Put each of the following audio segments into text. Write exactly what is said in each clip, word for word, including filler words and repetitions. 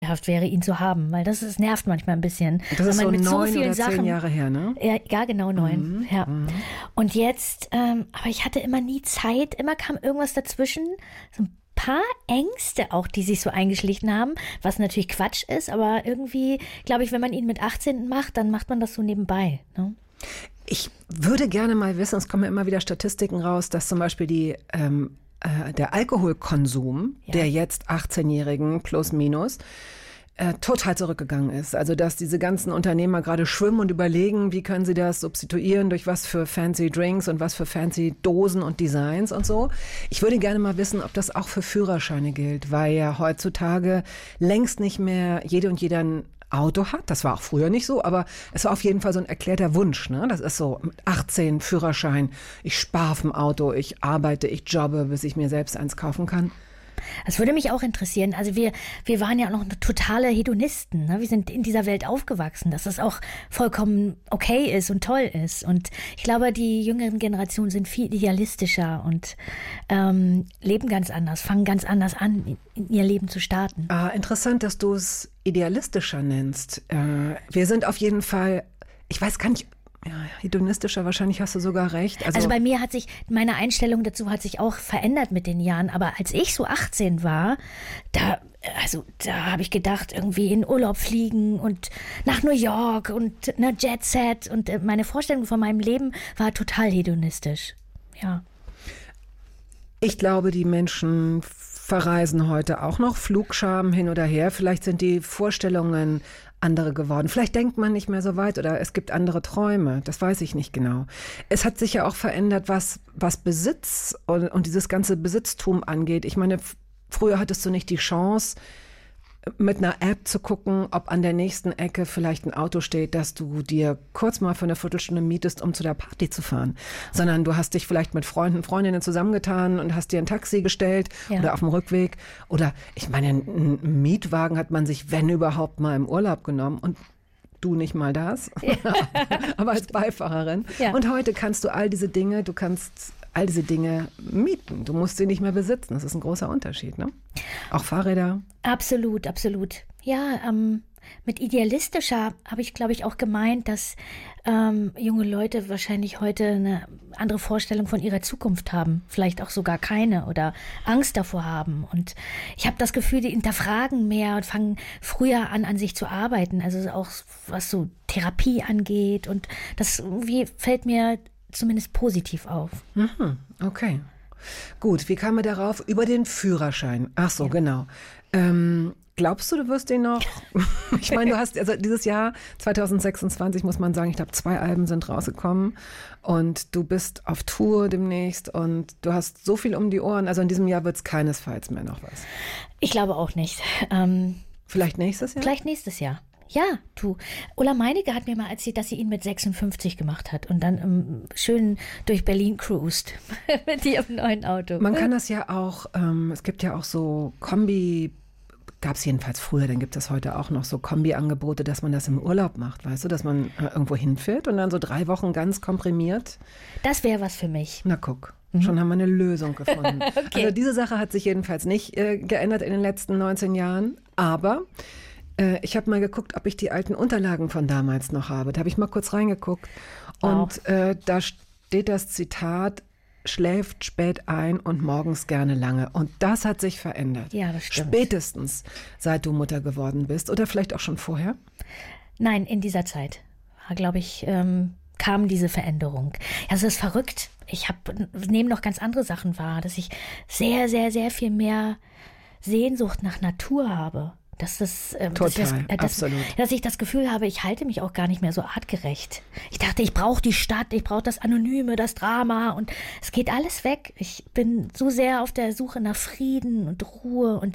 ekelhaft wäre, ihn zu haben, weil das, das nervt manchmal ein bisschen. Das ist man so mit neun so vielen oder zehn Sachen, Jahre her, ne? Ja, ja genau, neun. Mhm. Ja. Mhm. Und jetzt, ähm, aber ich hatte immer nie Zeit, immer kam irgendwas dazwischen, so ein paar Ängste auch, die sich so eingeschlichen haben, was natürlich Quatsch ist, aber irgendwie, glaube ich, wenn man ihn mit achtzehn macht, dann macht man das so nebenbei. Ne? Ich würde gerne mal wissen, es kommen ja immer wieder Statistiken raus, dass zum Beispiel die, ähm, äh, der Alkoholkonsum Ja. der jetzt achtzehnjährigen plus minus äh, total zurückgegangen ist. Also dass diese ganzen Unternehmer gerade schwimmen und überlegen, wie können sie das substituieren, durch was für fancy Drinks und was für fancy Dosen und Designs und so. Ich würde gerne mal wissen, ob das auch für Führerscheine gilt, weil ja heutzutage längst nicht mehr jede und jeder ein Auto hat. Das war auch früher nicht so, aber es war auf jeden Fall so ein erklärter Wunsch. Ne? Das ist so mit achtzehn Führerschein, ich spare auf dem Auto, ich arbeite, ich jobbe, bis ich mir selbst eins kaufen kann. Das würde mich auch interessieren. Also wir, wir waren ja auch noch totale Hedonisten. Ne? Wir sind in dieser Welt aufgewachsen, dass das auch vollkommen okay ist und toll ist. Und ich glaube, die jüngeren Generationen sind viel idealistischer und ähm, leben ganz anders, fangen ganz anders an, in ihr Leben zu starten. Ah, interessant, dass du es idealistischer nennst. Äh, wir sind auf jeden Fall, ich weiß gar nicht, ja, hedonistischer, wahrscheinlich hast du sogar recht. Also, also bei mir hat sich, meine Einstellung dazu hat sich auch verändert mit den Jahren. Aber als ich so achtzehn war, da, also da habe ich gedacht, irgendwie in Urlaub fliegen und nach New York und ne, Jet Set. Und meine Vorstellung von meinem Leben war total hedonistisch. Ja. Ich glaube, die Menschen verreisen heute auch noch, Flugscham hin oder her. Vielleicht sind die Vorstellungen andere geworden. Vielleicht denkt man nicht mehr so weit oder es gibt andere Träume. Das weiß ich nicht genau. Es hat sich ja auch verändert, was, was Besitz und, und dieses ganze Besitztum angeht. Ich meine, f- früher hattest du nicht die Chance, mit einer App zu gucken, ob an der nächsten Ecke vielleicht ein Auto steht, das du dir kurz mal für eine Viertelstunde mietest, um zu der Party zu fahren. Sondern du hast dich vielleicht mit Freunden, Freundinnen zusammengetan und hast dir ein Taxi gestellt Ja. oder auf dem Rückweg. Oder ich meine, einen Mietwagen hat man sich, wenn überhaupt, mal im Urlaub genommen und du nicht mal das, ja. aber als Beifahrerin. Ja. Und heute kannst du all diese Dinge, du kannst all diese Dinge mieten. Du musst sie nicht mehr besitzen. Das ist ein großer Unterschied, ne? Auch Fahrräder. Absolut, absolut. Ja, ähm, mit idealistischer habe ich, glaube ich, auch gemeint, dass ähm, junge Leute wahrscheinlich heute eine andere Vorstellung von ihrer Zukunft haben. Vielleicht auch sogar keine oder Angst davor haben. Und ich habe das Gefühl, die hinterfragen mehr und fangen früher an, an sich zu arbeiten. Also auch was so Therapie angeht. Und das irgendwie fällt mir zumindest positiv auf. Mhm, okay. Gut, wie kam er darauf? Über den Führerschein. Ach so, Ja. genau. Ähm, glaubst du, du wirst den noch? Ich meine, du hast, also dieses Jahr zwanzig sechsundzwanzig, muss man sagen, ich glaube, zwei Alben sind rausgekommen und du bist auf Tour demnächst und du hast so viel um die Ohren. Also in diesem Jahr wird es keinesfalls mehr noch was. Ich Ich glaube auch nicht. Ähm, Vielleicht nächstes Jahr? Vielleicht nächstes Jahr. Ja, du. Ulla Meinecke hat mir mal erzählt, dass sie ihn mit sechsundfünfzig gemacht hat und dann ähm, schön durch Berlin cruist mit ihrem neuen Auto. Man kann das ja auch, ähm, es gibt ja auch so Kombi, gab es jedenfalls früher, dann gibt es heute auch noch so Kombi-Angebote, dass man das im Urlaub macht, weißt du, dass man äh, irgendwo hinfährt und dann so drei Wochen ganz komprimiert. Das wäre was für mich. Na guck, schon haben wir eine Lösung gefunden. Okay. Also diese Sache hat sich jedenfalls nicht äh, geändert in den letzten neunzehn Jahren, aber äh, ich habe mal geguckt, ob ich die alten Unterlagen von damals noch habe. Da habe ich mal kurz reingeguckt und äh, da steht das Zitat: schläft spät ein und morgens gerne lange. Und das hat sich verändert. Ja, das stimmt. Spätestens seit du Mutter geworden bist oder vielleicht auch schon vorher? Nein, in dieser Zeit, glaube ich, ähm, kam diese Veränderung. Ja, es ist verrückt. Ich habe nehme noch ganz andere Sachen wahr, dass ich sehr, sehr, sehr viel mehr Sehnsucht nach Natur habe. Dass, das, ähm, dass, ich das, Total, äh, dass, absolut. dass ich das Gefühl habe, ich halte mich auch gar nicht mehr so artgerecht. Ich dachte, ich brauche die Stadt, ich brauche das Anonyme, das Drama und es geht alles weg. Ich bin so sehr auf der Suche nach Frieden und Ruhe und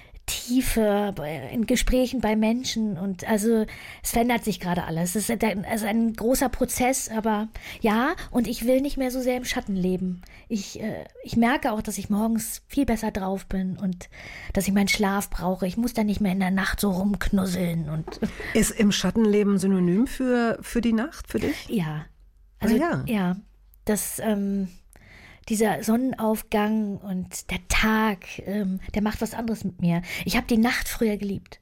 Tiefe bei- in Gesprächen bei Menschen und also es verändert sich gerade alles. Es ist ein, also ein großer Prozess, aber ja, und ich will nicht mehr so sehr im Schatten leben. Ich, äh, ich merke auch, dass ich morgens viel besser drauf bin und dass ich meinen Schlaf brauche. Ich muss da nicht mehr in der Nacht so rumknusseln und Ist im Schattenleben synonym für, für die Nacht, für dich? ja. Also Ah, ja. ja, das ähm, dieser Sonnenaufgang und der Tag, ähm, der macht was anderes mit mir. Ich habe die Nacht früher geliebt.